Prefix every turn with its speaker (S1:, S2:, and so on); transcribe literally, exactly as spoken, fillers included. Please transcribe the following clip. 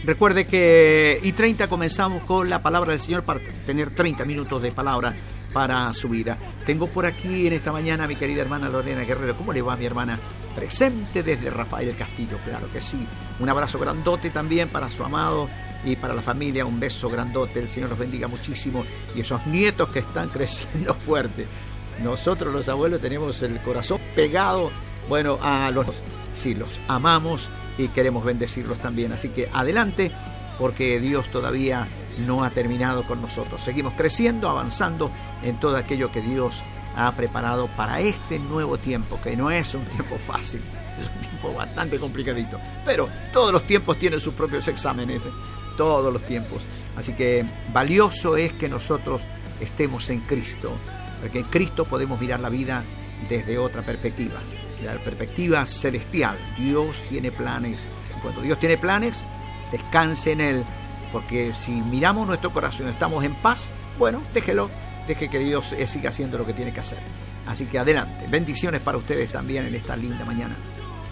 S1: Recuerde que y treinta comenzamos con la palabra del Señor para tener treinta minutos de palabra para su vida. Tengo por aquí en esta mañana a mi querida hermana Lorena Guerrero. ¿Cómo le va, mi hermana? Presente desde Rafael Castillo, claro que sí. Un abrazo grandote también para su amado y para la familia. Un beso grandote. El Señor los bendiga muchísimo. Y esos nietos que están creciendo fuerte. Nosotros los abuelos tenemos el corazón pegado, bueno, a los... Sí, los amamos y queremos bendecirlos también. Así que adelante, porque Dios todavía no ha terminado con nosotros. Seguimos creciendo, avanzando en todo aquello que Dios ha preparado para este nuevo tiempo, que no es un tiempo fácil, es un tiempo bastante complicadito, pero todos los tiempos tienen sus propios exámenes, ¿eh? Todos los tiempos. Así que valioso es que nosotros estemos en Cristo, porque en Cristo podemos mirar la vida desde otra perspectiva, de la perspectiva celestial. Dios tiene planes. Cuando Dios tiene planes, descanse en Él, porque si miramos nuestro corazón y estamos en paz, bueno, déjelo, deje que Dios siga haciendo lo que tiene que hacer. Así que adelante. Bendiciones para ustedes también en esta linda mañana.